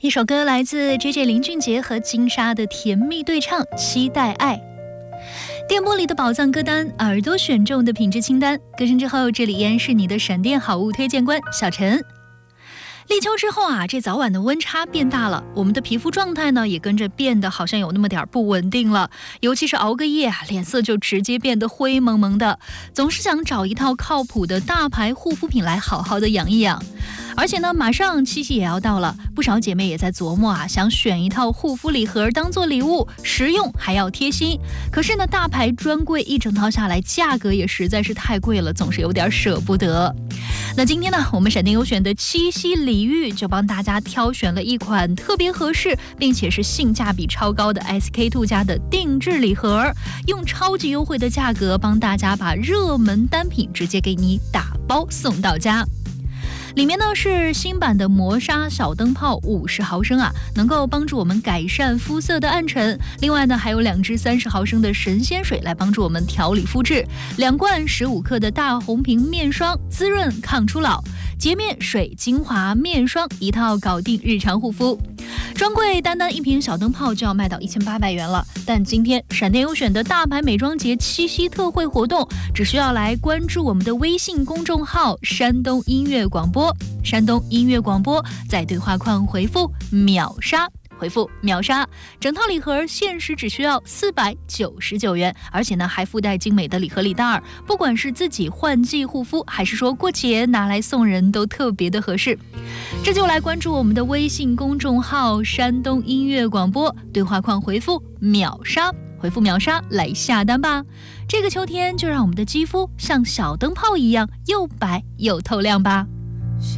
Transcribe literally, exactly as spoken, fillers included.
一首歌来自 J J 林俊杰和金莎的甜蜜对唱《期待爱》。电波里的宝藏歌单，耳朵选中的品质清单。歌声之后，这里依然是你的闪电好物推荐官小陈。立秋之后啊，这早晚的温差变大了，我们的皮肤状态呢也跟着变得好像有那么点不稳定了。尤其是熬个夜啊，脸色就直接变得灰蒙蒙的，总是想找一套靠谱的大牌护肤品来好好的养一养。而且呢，马上七夕也要到了，不少姐妹也在琢磨啊，想选一套护肤礼盒当做礼物，实用还要贴心。可是呢，大牌专柜一整套下来，价格也实在是太贵了，总是有点舍不得。那今天呢，我们闪电优选的七夕礼遇就帮大家挑选了一款特别合适，并且是性价比超高的 S K two 家的定制礼盒，用超级优惠的价格帮大家把热门单品直接给你打包送到家。里面呢是新版的磨砂小灯泡五十毫升啊，能够帮助我们改善肤色的暗沉。另外呢，还有两支三十毫升的神仙水来帮助我们调理肤质，两罐十五克的大红瓶面霜，滋润抗初老，洁面水精华面霜一套搞定日常护肤。专柜单单一瓶小灯泡就要卖到一千八百元了，但今天闪电优选的大牌美妆节七夕特惠活动，只需要来关注我们的微信公众号山东音乐广播，山东音乐广播，在对话框回复秒杀，回复秒杀，整套礼盒限时只需要四百九十九元，而且呢还附带精美的礼盒礼袋儿，不管是自己换季护肤，还是说过节拿来送人，都特别的合适。这就来关注我们的微信公众号山东音乐广播，对话框回复秒杀，回复秒杀来下单吧。这个秋天就让我们的肌肤像小灯泡一样又白又透亮吧。